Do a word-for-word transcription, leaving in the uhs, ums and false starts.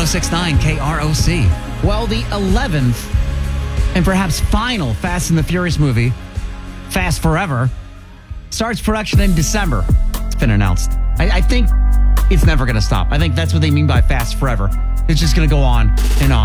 oh six point nine K R O C. Well, the eleventh and perhaps final Fast and the Furious movie, Fast Forever, starts production in December. It's been announced. I, I think it's never going to stop. I think that's what they mean by Fast Forever. It's just going to go on and on.